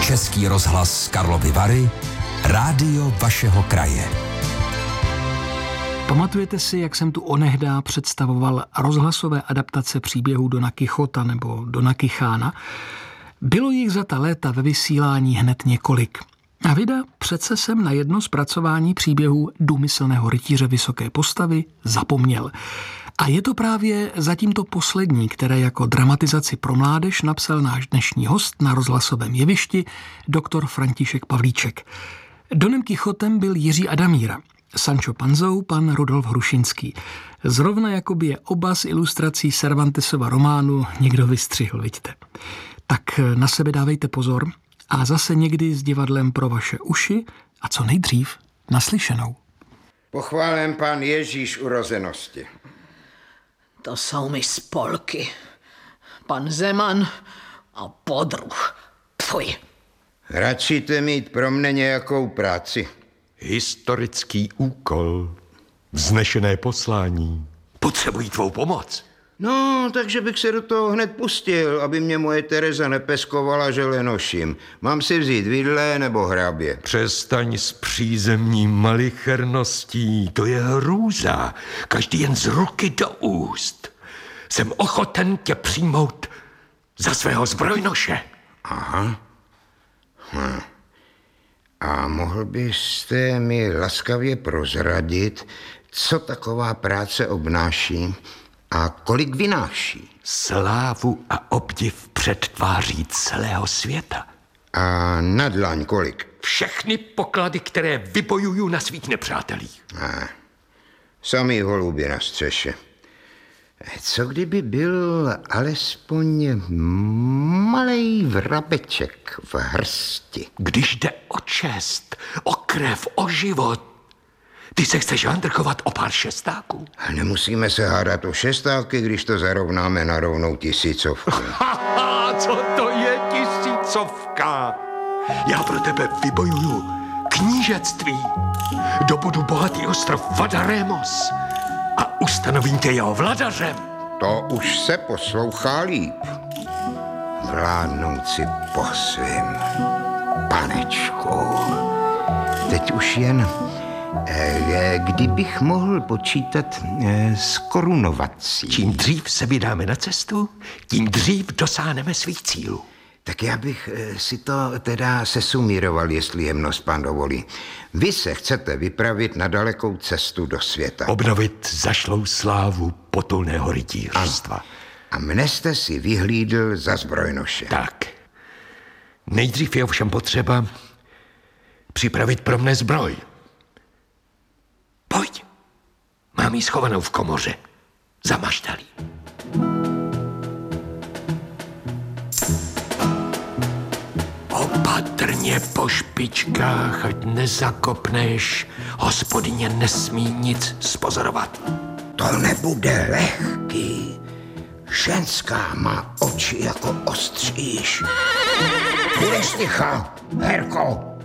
Český rozhlas Karlovy Vary, rádio vašeho kraje. Pamatujete si, jak jsem tu onehdá představoval rozhlasové adaptace příběhů Dona Kichota nebo Dona Kichána? Bylo jich za ta léta ve vysílání hned několik. A vida přece jsem na jedno zpracování příběhů důmyslného rytíře vysoké postavy zapomněl. A je to právě zatím to poslední, které jako dramatizaci pro mládež napsal náš dnešní host na rozhlasovém jevišti, doktor František Pavlíček. Donem Kichotem byl Jiří Adamíra, Sancho Panzou pan Rudolf Hrušinský. Zrovna jakoby je oba z ilustrací Cervantesova románu někdo vystřihl, vidíte. Tak na sebe dávejte pozor a zase někdy s divadlem pro vaše uši a co nejdřív naslyšenou. Pochválen pán Ježíš urozenosti. To jsou mi spolky. Pan Zeman a podruh. Pfuj. Radšíte mít pro mne nějakou práci. Historický úkol, vznešené poslání. Potřebují tvou pomoc. No, takže bych se do toho hned pustil, aby mě moje Tereza nepeskovala, že lenoším. Mám si vzít vidle nebo hrabě? Přestaň s přízemní malicherností, to je hrůza. Každý jen z ruky do úst. Jsem ochoten tě přijmout za svého zbrojnoše. Aha. A mohl byste mi laskavě prozradit, co taková práce obnáší a kolik vynáší? Slávu a obdiv před tváří celého světa. A na dlaň kolik? Všechny poklady, které vybojuju na svých nepřátelích. Samý holuby na střeše. Co kdyby byl alespoň malej vrabeček v hrsti? Když jde o čest, o krev, o život, ty se chceš handrkovat o pár šestáků? Nemusíme se hádat o šestáky, když to zarovnáme na rovnou 1000. Co to je 1000? Já pro tebe vybojuju knížectví. Dobudu bohatý ostrov Vadaremos a ustanovím tě jeho vladařem. To už se poslouchá líp. Vládnout si po svým, panečku. Teď už jen, kdybych mohl počítat s korunovací. Čím dřív se vydáme na cestu, tím dřív dosáhneme svých cílů. Tak já bych si to teda sesumíroval, jestli jemnost pán dovolí. Vy se chcete vypravit na dalekou cestu do světa. Obnovit zašlou slávu potulného rytířstva. A mne jste si vyhlídl za zbrojnoše. Tak. Nejdřív je ovšem potřeba připravit pro mne zbroj. Pojď. Mám ji schovanou v komoře. Za maštalí. Opatrně po špičkách, ať nezakopneš. Hospodyně nesmí nic spozorovat. To nebude lehký. Ženská má oči jako ostříž. Budeš ticha, Herko.